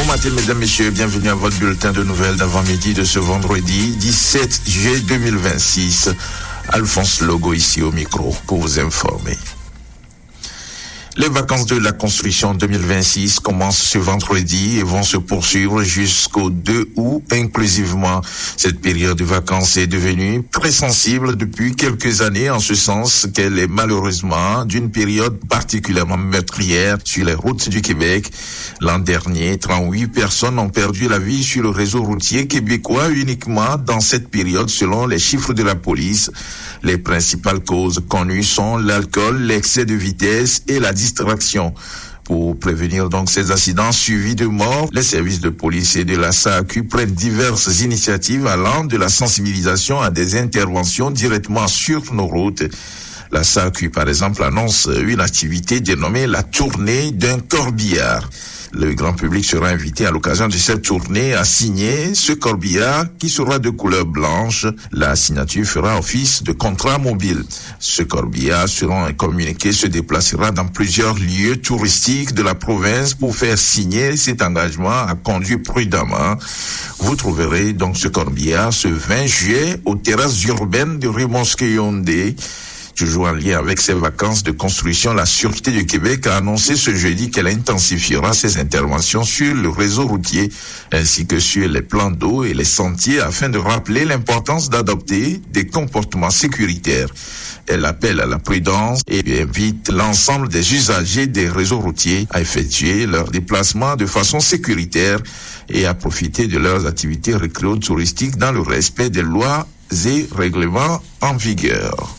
Bon matin, mesdames, messieurs, bienvenue à votre bulletin de nouvelles d'avant-midi de ce vendredi 17 juillet 2026. Alphonse Logo ici au micro pour vous informer. Les vacances de la construction 2026 commencent ce vendredi et vont se poursuivre jusqu'au 2 août inclusivement. Cette période de vacances est devenue très sensible depuis quelques années en ce sens qu'elle est malheureusement d'une période particulièrement meurtrière sur les routes du Québec. L'an dernier, 38 personnes ont perdu la vie sur le réseau routier québécois uniquement dans cette période selon les chiffres de la police. Les principales causes connues sont l'alcool, l'excès de vitesse et la distraction. Pour prévenir donc ces accidents suivis de mort, les services de police et de la SAAQ prennent diverses initiatives allant de la sensibilisation à des interventions directement sur nos routes. La SAAQ, par exemple, annonce une activité dénommée la tournée d'un corbillard. Le grand public sera invité à l'occasion de cette tournée à signer ce corbillard qui sera de couleur blanche. La signature fera office de contrat mobile. Ce corbillard, selon un communiqué, se déplacera dans plusieurs lieux touristiques de la province pour faire signer cet engagement à conduire prudemment. Vous trouverez donc ce corbillard ce 20 juillet aux terrasses urbaines de Rimouski-Yondé. Toujours en lien avec ses vacances de construction, la Sûreté du Québec a annoncé ce jeudi qu'elle intensifiera ses interventions sur le réseau routier ainsi que sur les plans d'eau et les sentiers afin de rappeler l'importance d'adopter des comportements sécuritaires. Elle appelle à la prudence et invite l'ensemble des usagers des réseaux routiers à effectuer leurs déplacements de façon sécuritaire et à profiter de leurs activités récréo-touristiques dans le respect des lois et règlements en vigueur.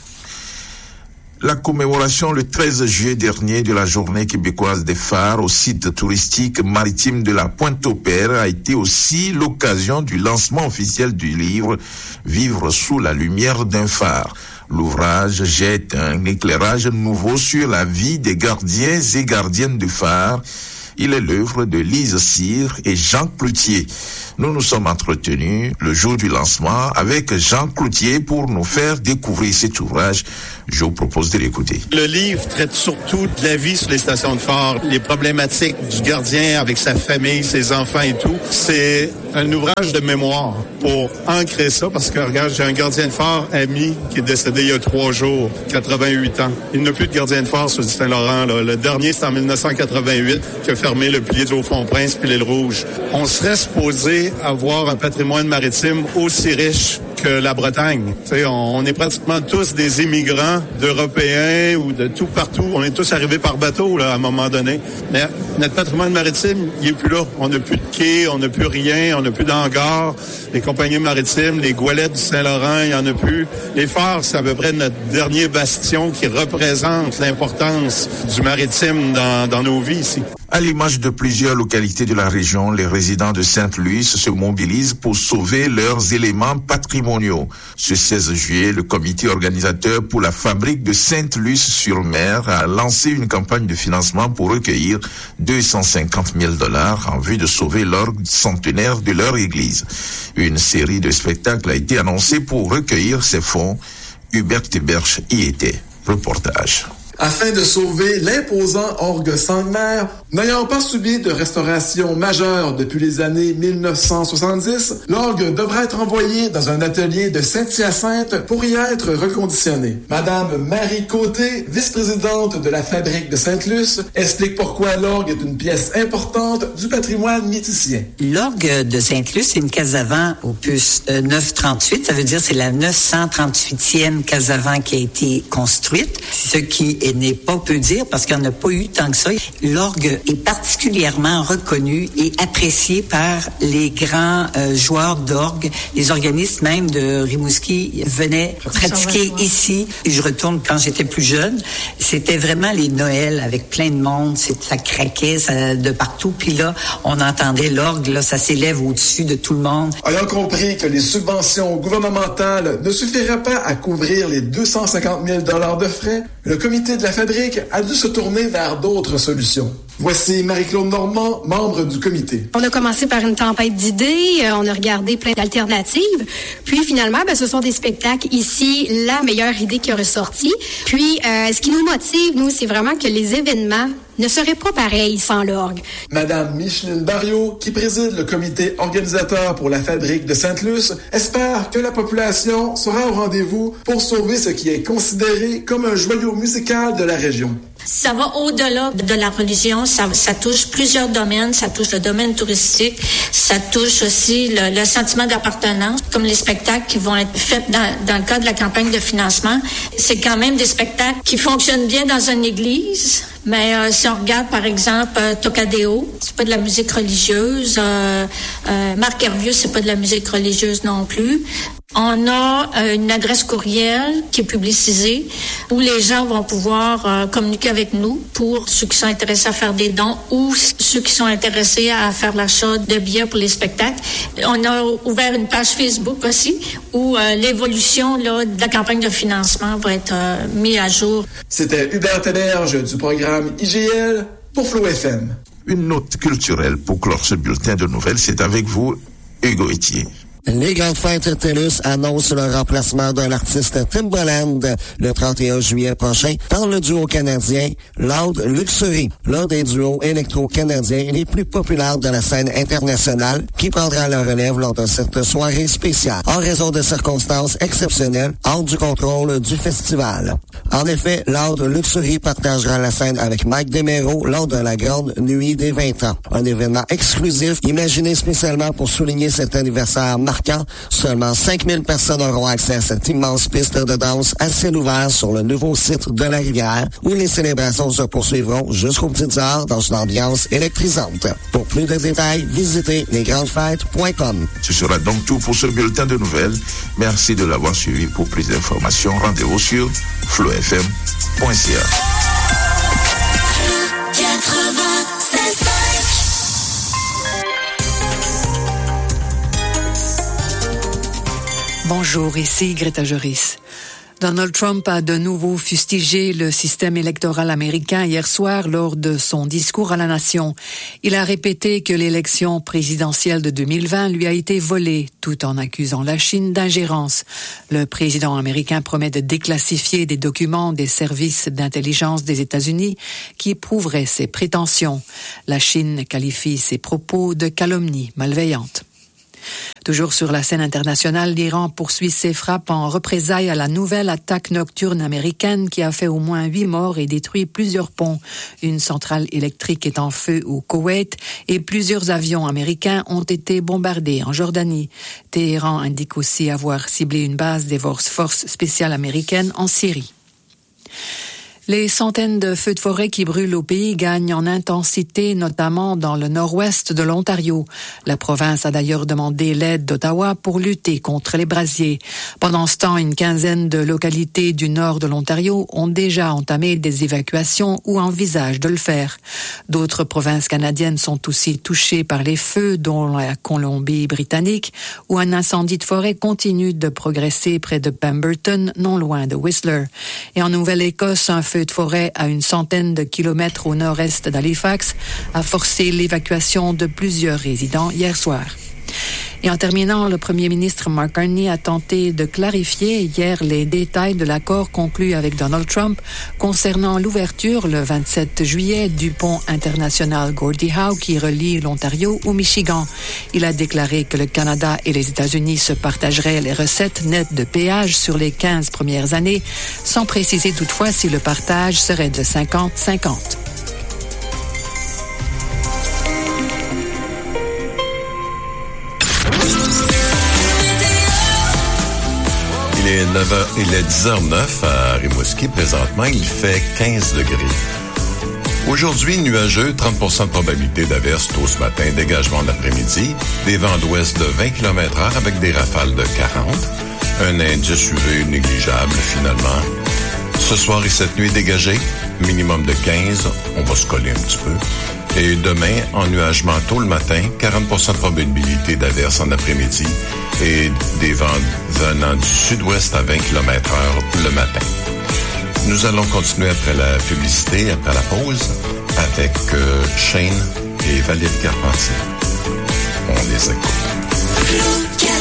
La commémoration le 13 juillet dernier de la journée québécoise des phares au site touristique maritime de la Pointe-au-Père a été aussi l'occasion du lancement officiel du livre « Vivre sous la lumière d'un phare ». L'ouvrage jette un éclairage nouveau sur la vie des gardiens et gardiennes de phares. Il est l'œuvre de Lise Cyr et Jean Cloutier. Nous nous sommes entretenus le jour du lancement avec Jean Cloutier pour nous faire découvrir cet ouvrage. Je vous propose de l'écouter. Le livre traite surtout de la vie sur les stations de phare, les problématiques du gardien avec sa famille, ses enfants et tout. C'est un ouvrage de mémoire pour ancrer ça parce que, regarde, j'ai un gardien de phare ami qui est décédé il y a 3 jours, 88 ans. Il n'y a plus de gardien de phare sur Saint-Laurent. Là. Le dernier, c'est en 1988 qui a fermé le pilier du Haut-Fond-Prince puis l'île Rouge. On serait supposé avoir un patrimoine maritime aussi riche que la Bretagne. T'sais, on est pratiquement tous des immigrants d'Européens ou de tout partout. On est tous arrivés par bateau là, à un moment donné. Mais notre patrimoine maritime, il est plus là. On n'a plus de quai, on n'a plus rien, on n'a plus d'hangars. Les compagnies maritimes, les goélettes du Saint-Laurent, il n'y en a plus. Les phares, c'est à peu près notre dernier bastion qui représente l'importance du maritime dans nos vies ici. À l'image de plusieurs localités de la région, les résidents de Sainte-Luce se mobilisent pour sauver leurs éléments patrimoniaux. Ce 16 juillet, le comité organisateur pour la fabrique de Sainte-Luce-sur-Mer a lancé une campagne de financement pour recueillir 250 000 $ en vue de sauver l'orgue centenaire de leur église. Une série de spectacles a été annoncée pour recueillir ces fonds. Hubert Teberche y était. Reportage. Afin de sauver l'imposant orgue Sainte-Mère, n'ayant pas subi de restauration majeure depuis les années 1970, l'orgue devra être envoyé dans un atelier de Saint-Hyacinthe pour y être reconditionné. Madame Marie Côté, vice-présidente de la fabrique de Sainte-Luce, explique pourquoi l'orgue est une pièce importante du patrimoine métissien. L'orgue de Sainte-Luce, c'est une Casavant opus 938, ça veut dire c'est la 938e Casavant qui a été construite, ce qui n'est pas peu dire parce qu'il n'y en a pas eu tant que ça. L'orgue est particulièrement reconnu et apprécié par les grands joueurs d'orgue. Les organistes même de Rimouski venaient pratiquer ici. Et je retourne quand j'étais plus jeune. C'était vraiment les Noëls avec plein de monde. Ça craquait de partout. Puis là, on entendait l'orgue. Là, ça s'élève au-dessus de tout le monde. Ayant compris que les subventions gouvernementales ne suffiraient pas à couvrir les 250 000 $ de frais, le comité de la fabrique a dû se tourner vers d'autres solutions. Voici Marie-Claude Normand, membre du comité. On a commencé par une tempête d'idées, on a regardé plein d'alternatives, puis finalement, ce sont des spectacles ici, la meilleure idée qui a ressorti. Puis, ce qui nous motive, nous, c'est vraiment que les événements ne seraient pas pareils sans l'orgue. Madame Micheline Barriot, qui préside le comité organisateur pour la fabrique de Sainte-Luce, espère que la population sera au rendez-vous pour sauver ce qui est considéré comme un joyau musical de la région. Ça va au-delà de la religion, ça touche plusieurs domaines, ça touche le domaine touristique, ça touche aussi le sentiment d'appartenance, comme les spectacles qui vont être faits dans le cadre de la campagne de financement. C'est quand même des spectacles qui fonctionnent bien dans une église, mais si on regarde par exemple Tocadéo, c'est pas de la musique religieuse, Marc Hervieux, c'est pas de la musique religieuse non plus. On a une adresse courriel qui est publicisée où les gens vont pouvoir communiquer avec nous pour ceux qui sont intéressés à faire des dons ou ceux qui sont intéressés à faire l'achat de billets pour les spectacles. On a ouvert une page Facebook aussi où l'évolution de la campagne de financement va être mise à jour. C'était Hubert Téberge du programme IGL pour Flow FM. Une note culturelle pour clore ce bulletin de nouvelles, c'est avec vous, Hugo Etier. Les Grandes Fêtes TELUS annoncent le remplacement de l'artiste Timbaland le 31 juillet prochain par le duo canadien Loud Luxury, l'un des duos électro-canadiens les plus populaires de la scène internationale, qui prendra la relève lors de cette soirée spéciale, en raison de circonstances exceptionnelles hors du contrôle du festival. En effet, Loud Luxury partagera la scène avec Mike DeMero lors de la Grande Nuit des 20 ans, un événement exclusif imaginé spécialement pour souligner cet anniversaire marquant. Seulement 5000 personnes auront accès à cette immense piste de danse à ciel ouvert sur le nouveau site de la rivière, où les célébrations se poursuivront jusqu'aux petites heures dans une ambiance électrisante. Pour plus de détails, visitez lesgrandesfêtes.com. Ce sera donc tout pour ce bulletin de nouvelles. Merci de l'avoir suivi. Pour plus d'informations, rendez-vous sur flowfm.ca. Bonjour, ici Greta Joris. Donald Trump a de nouveau fustigé le système électoral américain hier soir lors de son discours à la nation. Il a répété que l'élection présidentielle de 2020 lui a été volée, tout en accusant la Chine d'ingérence. Le président américain promet de déclassifier des documents des services d'intelligence des États-Unis qui prouveraient ses prétentions. La Chine qualifie ses propos de calomnie malveillante. Toujours sur la scène internationale, l'Iran poursuit ses frappes en représailles à la nouvelle attaque nocturne américaine qui a fait au moins 8 morts et détruit plusieurs ponts. Une centrale électrique est en feu au Koweït et plusieurs avions américains ont été bombardés en Jordanie. Téhéran indique aussi avoir ciblé une base des forces spéciales américaines en Syrie. Les centaines de feux de forêt qui brûlent au pays gagnent en intensité, notamment dans le nord-ouest de l'Ontario. La province a d'ailleurs demandé l'aide d'Ottawa pour lutter contre les brasiers. Pendant ce temps, une quinzaine de localités du nord de l'Ontario ont déjà entamé des évacuations ou envisagent de le faire. D'autres provinces canadiennes sont aussi touchées par les feux, dont la Colombie-Britannique, où un incendie de forêt continue de progresser près de Pemberton, non loin de Whistler. Et en Nouvelle-Écosse, un feu de forêt à une centaine de kilomètres au nord-est d'Halifax a forcé l'évacuation de plusieurs résidents hier soir. Et en terminant, le premier ministre Mark Carney a tenté de clarifier hier les détails de l'accord conclu avec Donald Trump concernant l'ouverture le 27 juillet du pont international Gordie Howe qui relie l'Ontario au Michigan. Il a déclaré que le Canada et les États-Unis se partageraient les recettes nettes de péage sur les 15 premières années, sans préciser toutefois si le partage serait de 50-50. Il est 10h09 à Rimouski. Présentement, il fait 15 degrés. Aujourd'hui, nuageux, 30% de probabilité d'averse tôt ce matin, dégagement l'après-midi, des vents d'ouest de 20 km/h avec des rafales de 40, un indice UV négligeable finalement. Ce soir et cette nuit dégagé, minimum de 15, on va se coller un petit peu. Et demain, ennuagement tôt le matin, 40% de probabilité d'averse en après-midi et des vents venant du sud-ouest à 20 km/h le matin. Nous allons continuer après la publicité, après la pause, avec Shane et Valérie Carpentier. On les écoute. 96.5.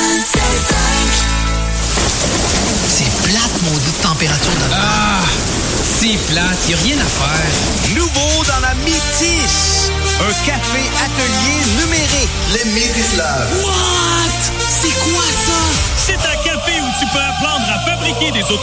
C'est plate, maudite température de... Ah! C'est plate, y a rien à faire. Nouveau dans la Métis, un café atelier numérique. Les Métis Lab. What? C'est quoi ça? C'est un café où tu peux apprendre à fabriquer des autos